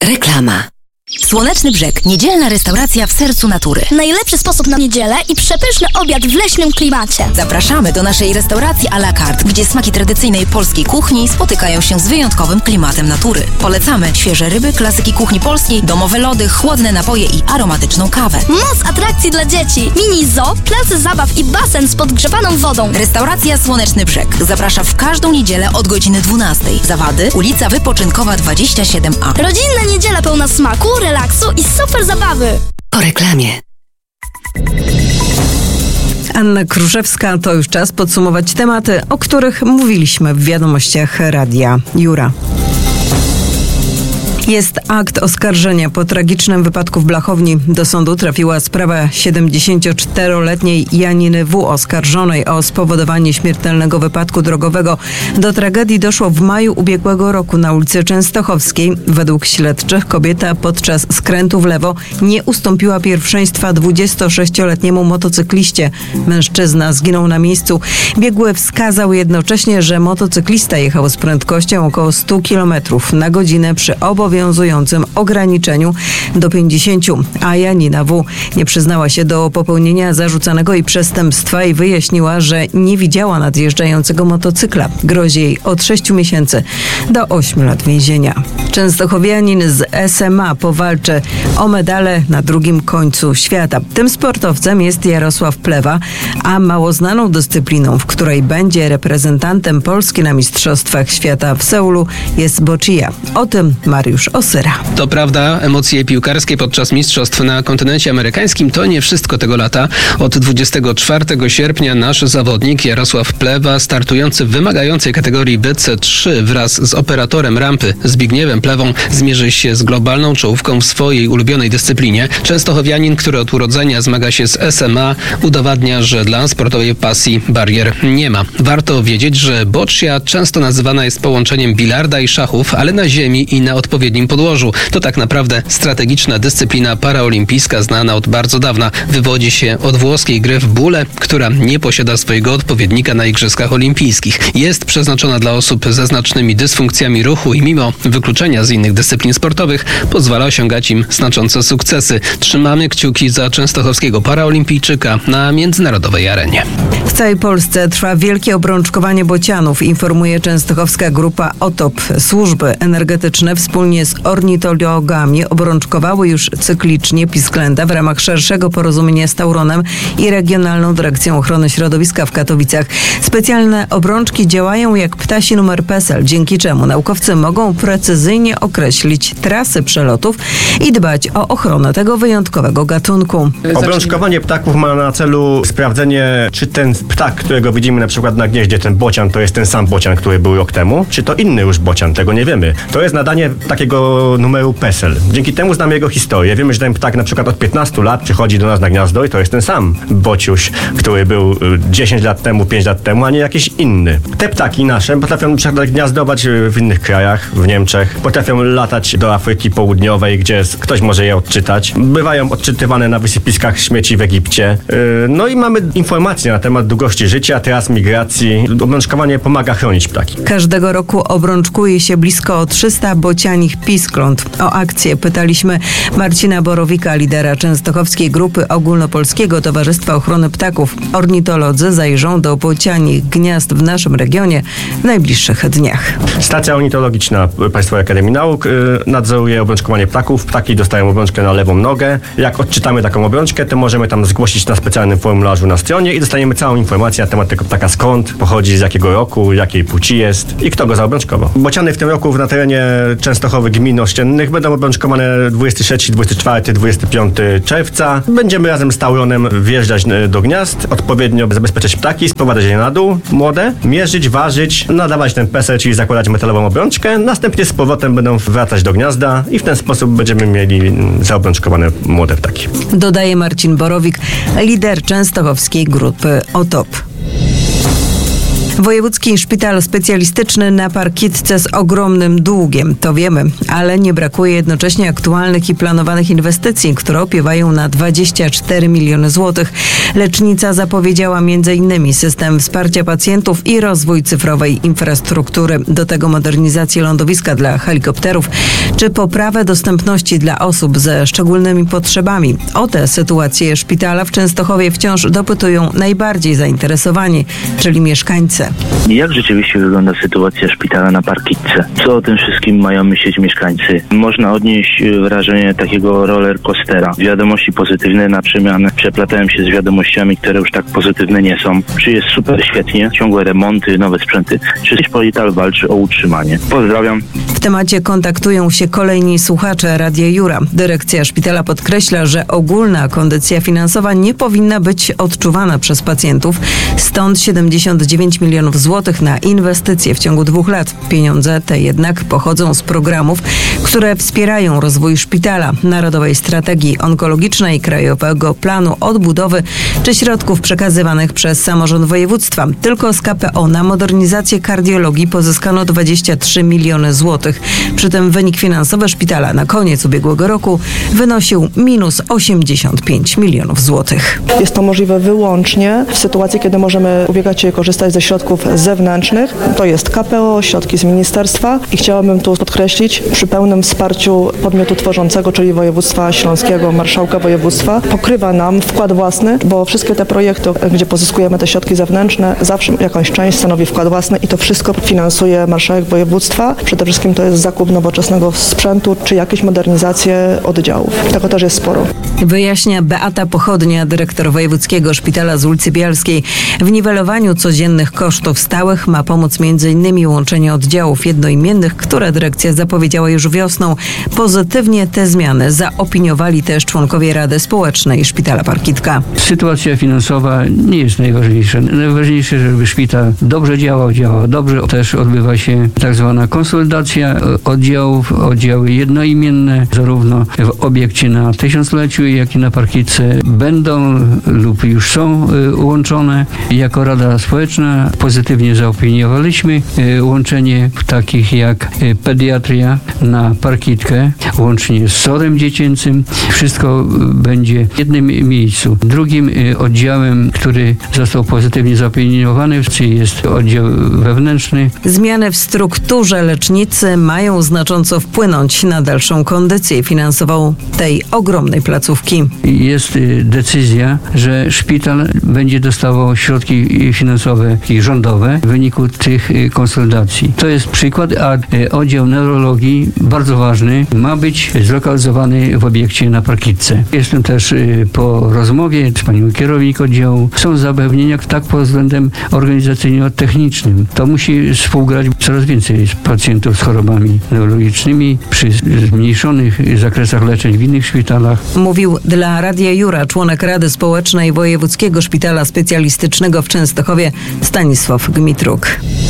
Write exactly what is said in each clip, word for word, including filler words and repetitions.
Reklama. Słoneczny Brzeg. Niedzielna restauracja w sercu natury. Najlepszy sposób na niedzielę i przepyszny obiad w leśnym klimacie. Zapraszamy do naszej restauracji à la carte, gdzie smaki tradycyjnej polskiej kuchni spotykają się z wyjątkowym klimatem natury. Polecamy świeże ryby, klasyki kuchni polskiej, domowe lody, chłodne napoje i aromatyczną kawę. Moc atrakcji dla dzieci. Mini zoo, plac zabaw i basen z podgrzewaną wodą. Restauracja Słoneczny Brzeg zaprasza w każdą niedzielę od godziny dwunastej. Zawady, ulica Wypoczynkowa dwadzieścia siedem A. Rodzinna niedziela pełna smaku, relaksu i super zabawy. Po reklamie. Anna Kruszewska, to już czas podsumować tematy, o których mówiliśmy w wiadomościach Radia Jura. Jest akt oskarżenia po tragicznym wypadku w Blachowni. Do sądu trafiła sprawa siedemdziesięcioczteroletniej Janiny W., oskarżonej o spowodowanie śmiertelnego wypadku drogowego. Do tragedii doszło w maju ubiegłego roku na ulicy Częstochowskiej. Według śledczych kobieta podczas skrętu w lewo nie ustąpiła pierwszeństwa dwudziestosześcioletniemu motocykliście. Mężczyzna zginął na miejscu. Biegły wskazał jednocześnie, że motocyklista jechał z prędkością około stu kilometrów na godzinę przy obowiązującym obowiązującym ograniczeniu do pięćdziesięciu, a Janina W. nie przyznała się do popełnienia zarzucanego jej przestępstwa i wyjaśniła, że nie widziała nadjeżdżającego motocykla. Grozi jej od sześciu miesięcy do ośmiu lat więzienia. Częstochowianin z S M A powalczy o medale na drugim końcu świata. Tym sportowcem jest Jarosław Plewa, a mało znaną dyscypliną, w której będzie reprezentantem Polski na Mistrzostwach Świata w Seulu, jest boccia. O tym Mariusz Osyra. To prawda, emocje piłkarskie podczas mistrzostw na kontynencie amerykańskim to nie wszystko tego lata. Od dwudziestego czwartego sierpnia nasz zawodnik Jarosław Plewa, startujący w wymagającej kategorii B C trzy wraz z operatorem rampy Zbigniewem Plewą, zmierzy się z globalną czołówką w swojej ulubionej dyscyplinie. Częstochowianin, który od urodzenia zmaga się z S M A, udowadnia, że dla sportowej pasji barier nie ma. Warto wiedzieć, że boccia często nazywana jest połączeniem bilarda i szachów, ale na ziemi i na odpowiednim podłożu. To tak naprawdę strategiczna dyscyplina paraolimpijska znana od bardzo dawna. Wywodzi się od włoskiej gry w bóle, która nie posiada swojego odpowiednika na Igrzyskach Olimpijskich. Jest przeznaczona dla osób ze znacznymi dysfunkcjami ruchu i mimo wykluczenia z innych dyscyplin sportowych pozwala osiągać im znaczące sukcesy. Trzymamy kciuki za częstochowskiego paraolimpijczyka na międzynarodowej arenie. W całej Polsce trwa wielkie obrączkowanie bocianów, informuje częstochowska grupa O T O P. Służby energetyczne wspólnie z ornitologami obrączkowały już cyklicznie pisklęta w ramach szerszego porozumienia z Tauronem i Regionalną Dyrekcją Ochrony Środowiska w Katowicach. Specjalne obrączki działają jak ptasi numer PESEL, dzięki czemu naukowcy mogą precyzyjnie określić trasy przelotów i dbać o ochronę tego wyjątkowego gatunku. Obrączkowanie ptaków ma na celu sprawdzenie, czy ten ptak, którego widzimy na przykład na gnieździe, ten bocian, to jest ten sam bocian, który był rok temu, czy to inny już bocian, tego nie wiemy. To jest nadanie takiego numeru PESEL. Dzięki temu znamy jego historię. Wiemy, że ten ptak na przykład od piętnastu lat przychodzi do nas na gniazdo i to jest ten sam bociuś, który był dziesięć lat temu, pięć lat temu, a nie jakiś inny. Te ptaki nasze potrafią gniazdować w innych krajach, w Niemczech, potrafią latać do Afryki Południowej, gdzie ktoś może je odczytać. Bywają odczytywane na wysypiskach śmieci w Egipcie. No i mamy informacje na temat długości życia, tras migracji. Obrączkowanie pomaga chronić ptaki. Każdego roku obrączkuje się blisko trzysta bocianich piskląt. O akcję pytaliśmy Marcina Borowika, lidera częstochowskiej grupy Ogólnopolskiego Towarzystwa Ochrony Ptaków. Ornitolodzy zajrzą do bocianich gniazd w naszym regionie w najbliższych dniach. Stacja ornitologiczna Państwowej Akademii Nauk nadzoruje obrączkowanie ptaków. Ptaki dostają obrączkę na lewą nogę. Jak odczytamy taką obrączkę, to możemy tam zgłosić na specjalnym formularzu na stronie i dostaniemy całą informację na temat tego ptaka, skąd pochodzi, z jakiego roku, jakiej płci jest i kto go zaobrączkował. Bociany w tym roku na terenie Częstochowy gmin ościennych będą obrączkowane dwudziestego trzeciego, dwudziestego czwartego, dwudziestego piątego czerwca. Będziemy razem z Tauronem wjeżdżać do gniazd, odpowiednio zabezpieczyć ptaki, sprowadzać je na dół, młode, mierzyć, ważyć, nadawać ten PESEL, czyli zakładać metalową obrączkę. Następnie z powrotem będą wracać do gniazda i w ten sposób będziemy mieli zaobrączkowane młode ptaki. Dodaje Marcin Borowik, lider częstochowskiej grupy O T O P. Wojewódzki Szpital Specjalistyczny na Parkitce z ogromnym długiem, to wiemy, ale nie brakuje jednocześnie aktualnych i planowanych inwestycji, które opiewają na dwadzieścia cztery miliony złotych. Lecznica zapowiedziała między innymi system wsparcia pacjentów i rozwój cyfrowej infrastruktury. Do tego modernizację lądowiska dla helikopterów czy poprawę dostępności dla osób ze szczególnymi potrzebami. O tę sytuację szpitala w Częstochowie wciąż dopytują najbardziej zainteresowani, czyli mieszkańcy. Jak rzeczywiście wygląda sytuacja szpitala na Parkitce? Co o tym wszystkim mają myśleć mieszkańcy? Można odnieść wrażenie takiego roller coastera. Wiadomości pozytywne na przemianę przeplatają się z wiadomościami, które już tak pozytywne nie są. Czy jest super świetnie, ciągłe remonty, nowe sprzęty, czy szpital walczy o utrzymanie? Pozdrawiam. W temacie kontaktują się kolejni słuchacze Radia Jura. Dyrekcja szpitala podkreśla, że ogólna kondycja finansowa nie powinna być odczuwana przez pacjentów, stąd siedemdziesiąt dziewięć milionów złotych na inwestycje w ciągu dwóch lat. Pieniądze te jednak pochodzą z programów, które wspierają rozwój szpitala, Narodowej Strategii Onkologicznej, Krajowego Planu Odbudowy czy środków przekazywanych przez samorząd województwa. Tylko z K P O na modernizację kardiologii pozyskano dwadzieścia trzy miliony złotych. Przy tym wynik finansowy szpitala na koniec ubiegłego roku wynosił minus osiemdziesiąt pięć milionów złotych. Jest to możliwe wyłącznie w sytuacji, kiedy możemy ubiegać się i korzystać ze środków zewnętrznych. To jest K P O, środki z ministerstwa i chciałabym tu podkreślić, przy pełnym wsparciu podmiotu tworzącego, czyli województwa śląskiego, marszałka województwa, pokrywa nam wkład własny, bo wszystkie te projekty, gdzie pozyskujemy te środki zewnętrzne, zawsze jakąś część stanowi wkład własny i to wszystko finansuje marszałek województwa. Przede wszystkim to jest zakup nowoczesnego sprzętu, czy jakieś modernizacje oddziałów. Tego też jest sporo. Wyjaśnia Beata Pochodnia, dyrektor Wojewódzkiego Szpitala z ulicy Bialskiej. W niwelowaniu codziennych kosztów stałych ma pomóc między innymi łączenie oddziałów jednoimiennych, które dyrekcja zapowiedziała już wiosną. Pozytywnie te zmiany zaopiniowali też członkowie Rady Społecznej Szpitala Parkitka. Sytuacja finansowa nie jest najważniejsza. Najważniejsze, żeby szpital dobrze działał, działał dobrze. Też odbywa się tak zwana konsolidacja oddziałów, oddziały jednoimienne, zarówno w obiekcie na tysiącleciu, jak i na Parkitce będą lub już są łączone. Jako Rada Społeczna pozytywnie zaopiniowaliśmy łączenie takich jak pediatria na Parkitkę, łącznie z sodem dziecięcym. Wszystko będzie w jednym miejscu. Drugim oddziałem, który został pozytywnie zaopiniowany, jest oddział wewnętrzny. Zmiany w strukturze lecznicy mają znacząco wpłynąć na dalszą kondycję finansową tej ogromnej placówki. Jest decyzja, że szpital będzie dostawał środki finansowe i rządowe w wyniku tych konsolidacji. To jest przykład, a oddział neurologii, bardzo ważny, ma być zlokalizowany w obiekcie na Parkitce. Jestem też po rozmowie z panią kierownik oddziału. Są zapewnienia tak pod względem organizacyjno-technicznym. To musi współgrać coraz więcej pacjentów z chorobami neurologicznymi przy zmniejszonych zakresach leczeń w innych szpitalach. Mówił dla Radia Jura członek Rady Społecznej Wojewódzkiego Szpitala Specjalistycznego w Częstochowie Stanisław Gmitruk.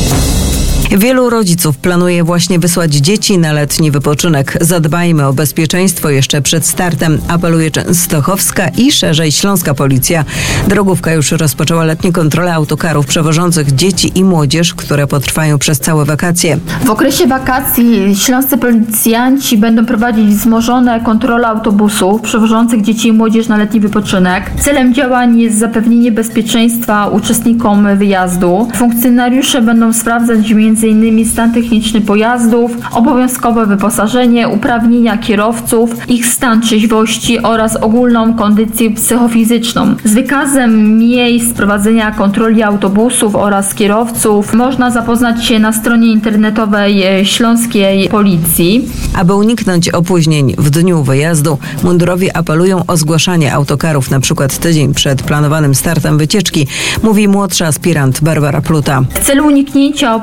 Wielu rodziców planuje właśnie wysłać dzieci na letni wypoczynek. Zadbajmy o bezpieczeństwo jeszcze przed startem, apeluje częstochowska i szerzej śląska policja. Drogówka już rozpoczęła letnie kontrole autokarów przewożących dzieci i młodzież, które potrwają przez całe wakacje. W okresie wakacji śląscy policjanci będą prowadzić wzmożone kontrole autobusów przewożących dzieci i młodzież na letni wypoczynek. Celem działań jest zapewnienie bezpieczeństwa uczestnikom wyjazdu. Funkcjonariusze będą sprawdzać między innymi stan techniczny pojazdów, obowiązkowe wyposażenie, uprawnienia kierowców, ich stan trzeźwości oraz ogólną kondycję psychofizyczną. Z wykazem miejsc prowadzenia kontroli autobusów oraz kierowców można zapoznać się na stronie internetowej Śląskiej Policji. Aby uniknąć opóźnień w dniu wyjazdu, mundurowi apelują o zgłaszanie autokarów na przykład tydzień przed planowanym startem wycieczki, mówi młodsza aspirant Barbara Pluta. W celu uniknięcia opóźnień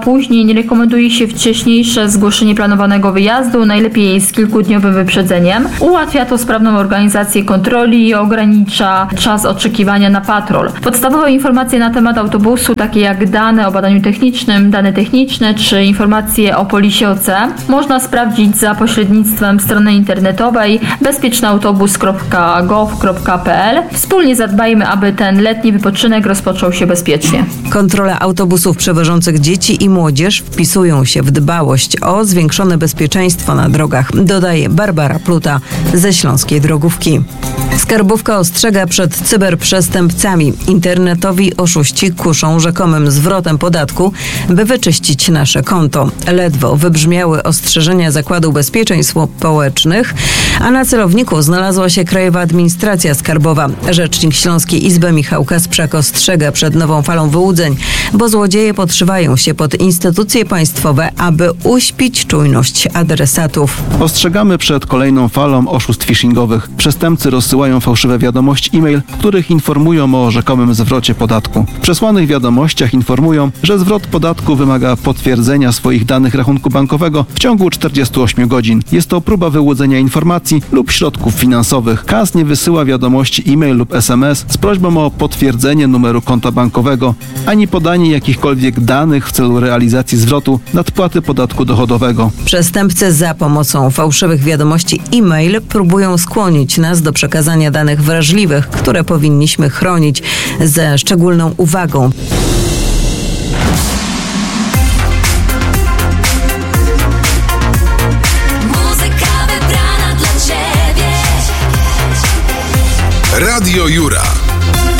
zamówień rekomenduje się wcześniejsze zgłoszenie planowanego wyjazdu, najlepiej z kilkudniowym wyprzedzeniem. Ułatwia to sprawną organizację kontroli i ogranicza czas oczekiwania na patrol. Podstawowe informacje na temat autobusu, takie jak dane o badaniu technicznym, dane techniczne czy informacje o polisie O C, można sprawdzić za pośrednictwem strony internetowej bezpiecznyautobus kropka gov kropka p l. Wspólnie zadbajmy, aby ten letni wypoczynek rozpoczął się bezpiecznie. Kontrole autobusów przewożących dzieci i młodzież wpisują się w dbałość o zwiększone bezpieczeństwo na drogach, dodaje Barbara Pluta ze Śląskiej Drogówki. Skarbówka ostrzega przed cyberprzestępcami. Internetowi oszuści kuszą rzekomym zwrotem podatku, by wyczyścić nasze konto. Ledwo wybrzmiały ostrzeżenia Zakładu Ubezpieczeń Społecznych, a na celowniku znalazła się Krajowa Administracja Skarbowa. Rzecznik Śląskiej Izby Michał Kasprzak ostrzega przed nową falą wyłudzeń, bo złodzieje podszywają się pod instytucje państwowe, aby uśpić czujność adresatów. Ostrzegamy przed kolejną falą oszustw phishingowych. Przestępcy rozsyłają fałszywe wiadomości e-mail, w których informują o rzekomym zwrocie podatku. W przesłanych wiadomościach informują, że zwrot podatku wymaga potwierdzenia swoich danych rachunku bankowego w ciągu czterdziestu ośmiu godzin. Jest to próba wyłudzenia informacji lub środków finansowych. K A S nie wysyła wiadomości e-mail lub es em es z prośbą o potwierdzenie numeru konta bankowego, ani podanie jakichkolwiek danych w celu realizacji zwrotu nadpłaty podatku dochodowego. Przestępcy za pomocą fałszywych wiadomości e-mail próbują skłonić nas do przekazania danych wrażliwych, które powinniśmy chronić ze szczególną uwagą. Radio Jura.